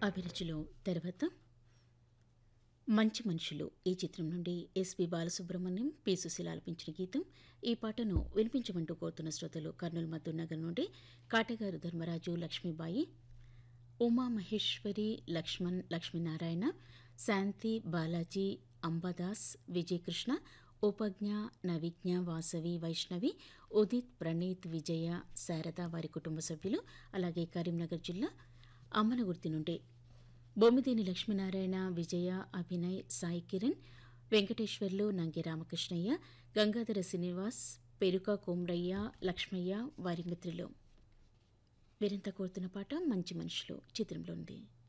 అభిరుచిలో తర్వాత మంచి మనుషులు ఈ చిత్రం నుండి ఎస్పి బాలసుబ్రహ్మణ్యం పి సుశీల ఆలపించిన గీతం. ఈ పాటను వినిపించమంటూ కోరుతున్న శ్రోతలు కర్నూలు మధునగర్ నుండి కాటగారు ధర్మరాజు, లక్ష్మీబాయి, ఉమామహేశ్వరి, లక్ష్మణ్, లక్ష్మీనారాయణ, శాంతి, బాలాజీ, అంబాదాస్, విజయకృష్ణ, ఉపజ్ఞ, నవిజ్ఞ, వాసవి, వైష్ణవి, ఉదిత్, ప్రణీత్, విజయ, శారద వారి కుటుంబ సభ్యులు, అలాగే కరీంనగర్ జిల్లా అమ్మనగుర్తి నుండి బొమ్మిదేని లక్ష్మీనారాయణ, విజయ, అభినయ్, సాయి కిరణ్, వెంకటేశ్వర్లు, నంగి రామకృష్ణయ్య, గంగాధర శ్రీనివాస్, పెరుక కోమ్రయ్య, లక్ష్మయ్య వారి మిత్రులు. వీరంతా కోరుతున్న పాట మంచి మనుషులు చిత్రంలో ఉంది.